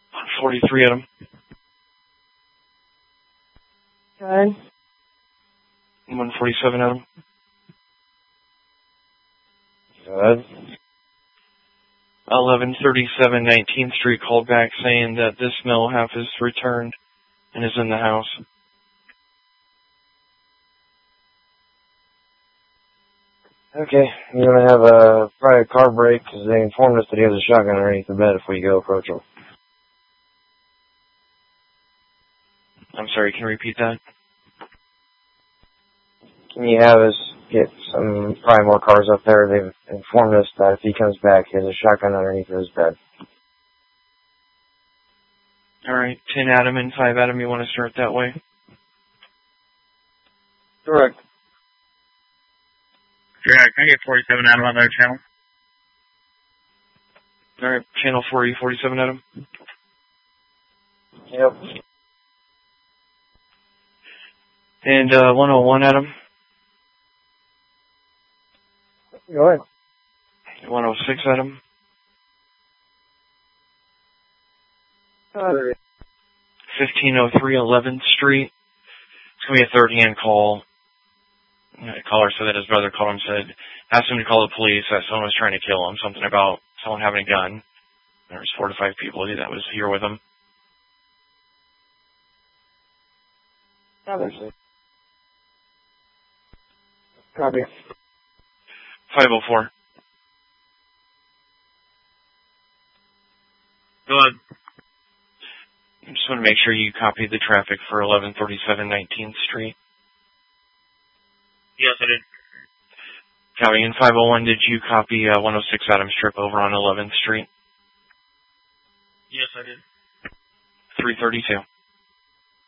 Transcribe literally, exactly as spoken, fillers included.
one forty-three, Adam. Good. one forty-seven, Adam. Good. eleven thirty-seven nineteenth Street called back saying that this male half is returned and is in the house. Okay, you're going to have a private car break because they informed us that he has a shotgun underneath the bed if we go approach him. I'm sorry, can you repeat that? Can you have us get some, probably more cars up there? They've informed us that if he comes back, he has a shotgun underneath his bed. Alright, ten Adam and five Adam, you want to start that way? Correct. Yeah, can I get forty-seven Adam on the other channel? Alright, channel four E forty-seven Adam. Yep. And uh, one oh one Adam. Go ahead. one oh six Adam. Uh, fifteen oh three eleventh Street. It's going to be a third-hand call. The caller said that his brother called him, said, asked him to call the police, that someone was trying to kill him, something about someone having a gun. There was four to five people that was here with him. Copy. Copy. five oh four. Go ahead. I just want to make sure you copied the traffic for eleven thirty-seven nineteenth Street. Yes, I did. Copy. In five oh one, did you copy uh, one oh six Adams Strip over on eleventh Street? Yes, I did. three thirty-two.